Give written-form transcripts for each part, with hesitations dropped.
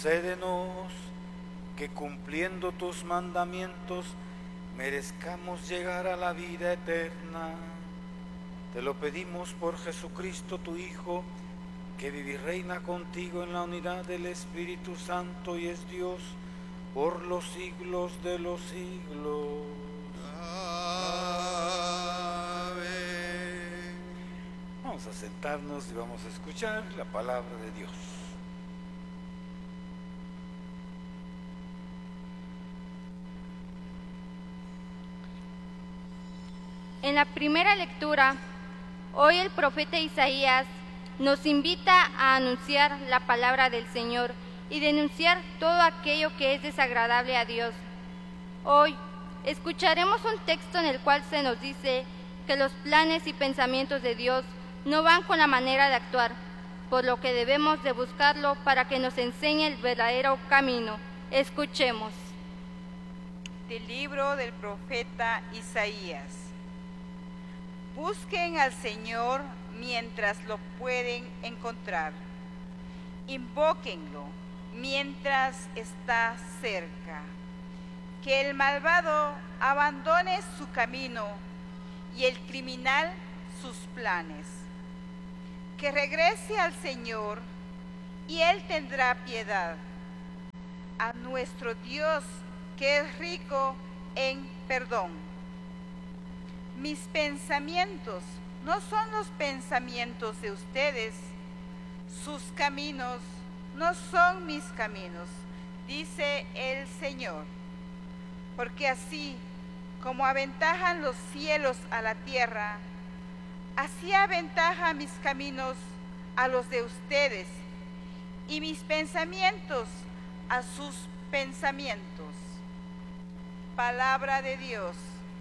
Concédenos que cumpliendo tus mandamientos merezcamos llegar a la vida eterna. Te lo pedimos por Jesucristo tu Hijo, que vive y reina contigo en la unidad del Espíritu Santo y es Dios por los siglos de los siglos. Amén. Vamos a sentarnos y vamos a escuchar la palabra de Dios. En la primera lectura, hoy el profeta Isaías nos invita a anunciar la palabra del Señor y denunciar todo aquello que es desagradable a Dios. Hoy escucharemos un texto en el cual se nos dice que los planes y pensamientos de Dios no van con la manera de actuar, por lo que debemos de buscarlo para que nos enseñe el verdadero camino. Escuchemos. Del libro del profeta Isaías. Busquen al Señor mientras lo pueden encontrar. Invóquenlo mientras está cerca. Que el malvado abandone su camino y el criminal sus planes. Que regrese al Señor y Él tendrá piedad. A nuestro Dios, que es rico en perdón. Mis pensamientos no son los pensamientos de ustedes, sus caminos no son mis caminos, dice el Señor. Porque así como aventajan los cielos a la tierra, así aventaja mis caminos a los de ustedes y mis pensamientos a sus pensamientos. Palabra de Dios.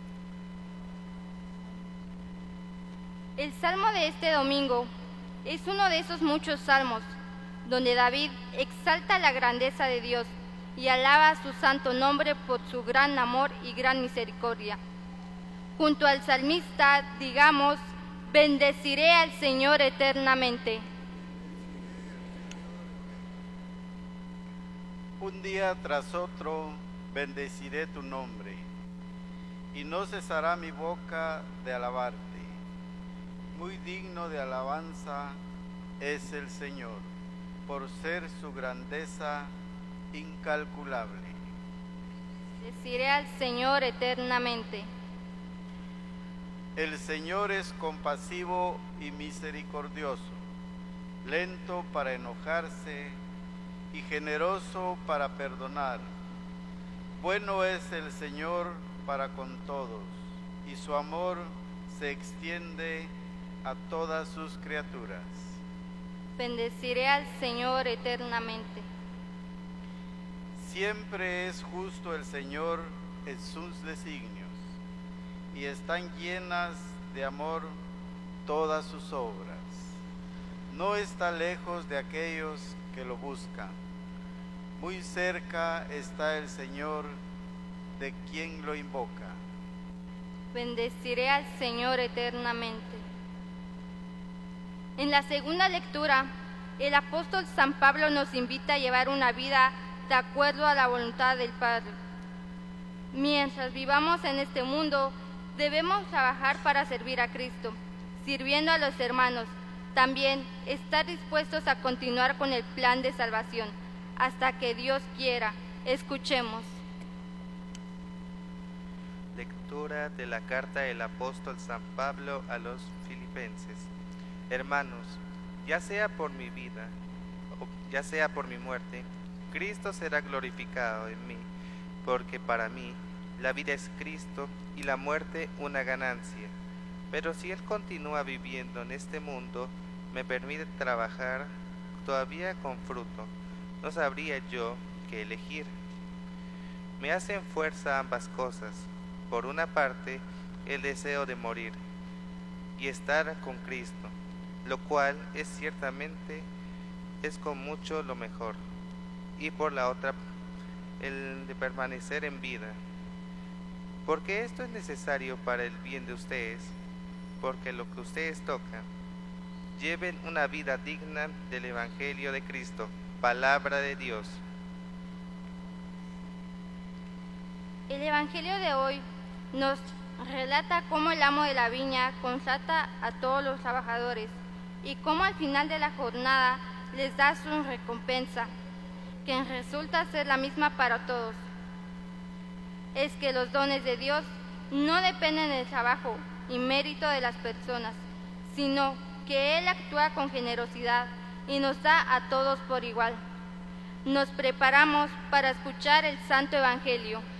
El salmo de este domingo es uno de esos muchos salmos donde David exalta la grandeza de Dios y alaba su santo nombre por su gran amor y gran misericordia. Junto al salmista, digamos, bendeciré al Señor eternamente. Un día tras otro bendeciré tu nombre, y no cesará mi boca de alabarte. Muy digno de alabanza es el Señor, por ser su grandeza incalculable. Bendeciré al Señor eternamente. El Señor es compasivo y misericordioso, lento para enojarse y generoso para perdonar. Bueno es el Señor para con todos, y su amor se extiende a todas sus criaturas. Bendeciré al Señor eternamente. Siempre es justo el Señor en sus designios, y están llenas de amor todas sus obras. No está lejos de aquellos que lo buscan. Muy cerca está el Señor de quien lo invoca. Bendeciré al Señor eternamente. En la segunda lectura, el apóstol San Pablo nos invita a llevar una vida de acuerdo a la voluntad del Padre. Mientras vivamos en este mundo, debemos trabajar para servir a Cristo, sirviendo a los hermanos. También estar dispuestos a continuar con el plan de salvación, hasta que Dios quiera. Escuchemos. Lectura de la carta del apóstol San Pablo a los Filipenses. Hermanos, ya sea por mi vida o ya sea por mi muerte, Cristo será glorificado en mí, porque para mí la vida es Cristo y la muerte una ganancia. Pero si Él continúa viviendo en este mundo, me permite trabajar todavía con fruto, no sabría yo qué elegir. Me hacen fuerza ambas cosas. Por una parte, el deseo de morir y estar con Cristo, lo cual es ciertamente es con mucho lo mejor, y por la otra, el de permanecer en vida, porque esto es necesario para el bien de ustedes, porque lo que ustedes tocan, lleven una vida digna del Evangelio de Cristo. Palabra de Dios. El Evangelio de hoy nos relata cómo el amo de la viña contrata a todos los trabajadores y cómo al final de la jornada les da su recompensa, que resulta ser la misma para todos. Es que los dones de Dios no dependen del trabajo y mérito de las personas, sino que Él actúa con generosidad y nos da a todos por igual. Nos preparamos para escuchar el Santo Evangelio.